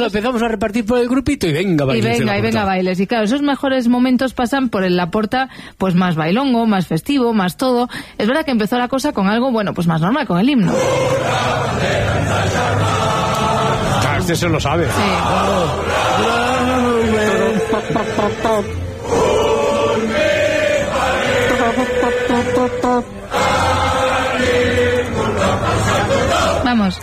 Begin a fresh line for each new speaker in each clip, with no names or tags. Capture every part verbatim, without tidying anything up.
empezamos a repartir por el grupito y venga bailes.
Y venga, y venga bailes. Y claro, esos mejores momentos pasan por el Laporta, pues más bailongo, más festivo, más todo. Es verdad que empezó la cosa con algo, bueno, pues más normal, con el himno.
Claro, este se lo sabe.
Sí. Vamos.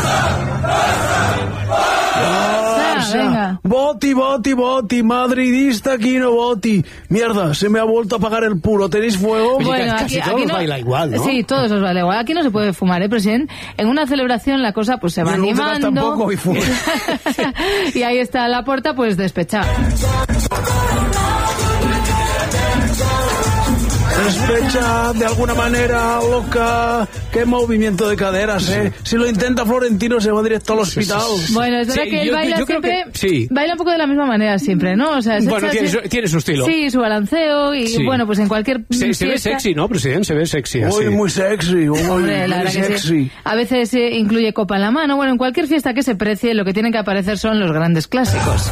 Ah, venga.
Boti, boti, boti, madridista aquí no boti. Mierda, se me ha vuelto a apagar el puro. ¿Tenéis fuego?
Oye,
Bueno,
casi
aquí-
todos
aquí no-
baila igual, ¿no?
Sí, todos os baila igual. Aquí no se puede fumar, ¿eh, presidente? En una celebración la cosa pues se va
Y en los demás
animando.
tampoco, y fuma.
Y ahí está la puerta pues despechada.
Despecha de alguna manera, loca. Qué movimiento de caderas, ¿eh? Si lo intenta Florentino se va directo al hospital.
Bueno, es verdad
Sí,
que él
yo-
baila
yo creo
siempre,
que- sí.
baila un poco de la misma manera siempre, ¿no? O sea, se
Bueno,
echa
tiene
así-
su, tiene su estilo.
Sí, su balanceo y
Sí.
bueno, pues en cualquier
Se, se ve
fiesta-
sexy, ¿no, presidente? Se ve sexy así.
Muy, muy sexy, muy,
Hombre, la
muy
verdad que
sexy.
sí. A veces eh, incluye copa en la mano. Bueno, en cualquier fiesta que se precie, lo que tienen que aparecer son los grandes clásicos.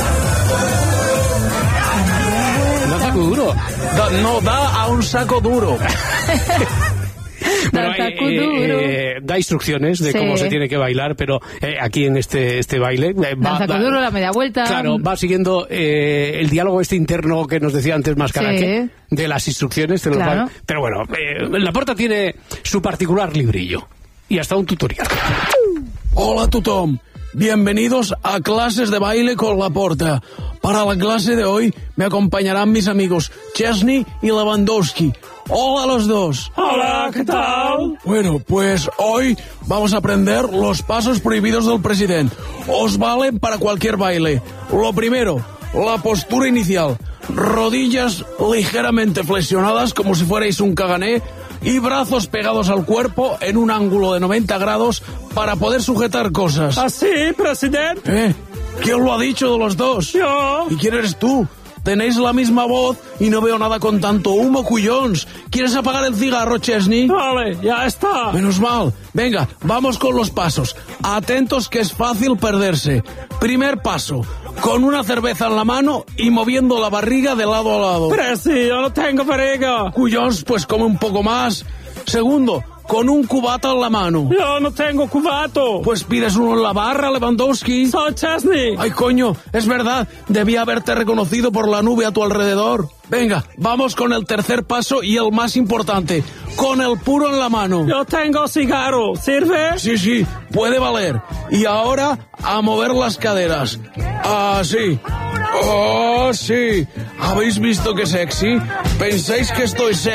No saco duro.
Da- no, da a un saco duro.
Bueno,
Da
eh,
taco duro.
eh, da instrucciones de
Sí.
cómo se tiene que bailar, pero eh, aquí en este este baile eh, va,
Danza
va-
duro, la media vuelta.
claro, va siguiendo eh, el diálogo este interno que nos decía antes Mascaraque,
Sí.
de las instrucciones de los
Claro.
bailes. Pero bueno, eh, Laporta tiene su particular librillo y hasta un tutorial.
Hola a tothom. Bienvenidos a clases de baile con Laporta. Para la clase de hoy me acompañarán mis amigos Chesney y Lewandowski. Hola a los dos.
Hola, ¿qué tal?
Bueno, pues hoy vamos a aprender los pasos prohibidos del presidente. Os valen para cualquier baile. Lo primero, la postura inicial. Rodillas ligeramente flexionadas como si fuerais un cagané y brazos pegados al cuerpo en un ángulo de noventa grados para poder sujetar cosas.
¿Así, presidente?
¿Eh? ¿Quién lo ha dicho de los dos?
Yo.
¿Y quién eres tú? Tenéis la misma voz y no veo nada con tanto humo, cuyons. ¿Quieres apagar el cigarro, Chesney?
Vale, ya está.
Menos mal. Venga, vamos con los pasos. Atentos que es fácil perderse. Primer paso, con una cerveza en la mano y moviendo la barriga de lado a lado.
Presi, yo no tengo barriga.
Cuyons, pues come un poco más. Segundo, con un cubata en la mano.
Yo no tengo cubato.
Pues pides uno en la barra, Lewandowski.
Soy Chesney.
Ay, coño, es verdad. Debía haberte reconocido por la nube a tu alrededor. Venga, vamos con el tercer paso y el más importante. Con el puro en la mano.
Yo tengo cigarro. ¿Sirve?
Sí, sí, puede valer. Y ahora, a mover las caderas. Así. Oh, sí. ¿Habéis visto qué sexy? ¿Pensáis que estoy sexy?